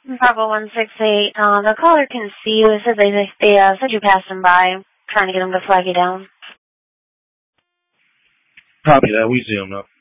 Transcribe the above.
Bravo 168. The caller can see you. It said they said you passed them by, trying to get them to flag you down. Copy that. We see them now.